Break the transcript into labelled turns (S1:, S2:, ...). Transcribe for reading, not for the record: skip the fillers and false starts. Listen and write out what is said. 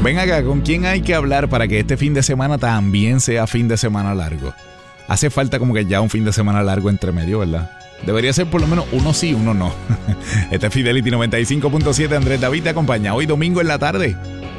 S1: Ven acá, ¿con quién hay que hablar para que este fin de semana también sea fin de semana largo? Hace falta como que ya un fin de semana largo entre medio, ¿verdad? Debería ser por lo menos uno sí, uno no. Este es Fidelity 95.7, Andrés David te acompaña hoy domingo en la tarde.